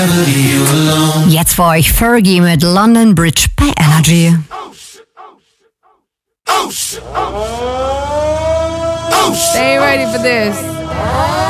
Jetzt für euch Fergie mit London Bridge bei Energy. They ain't ready for this.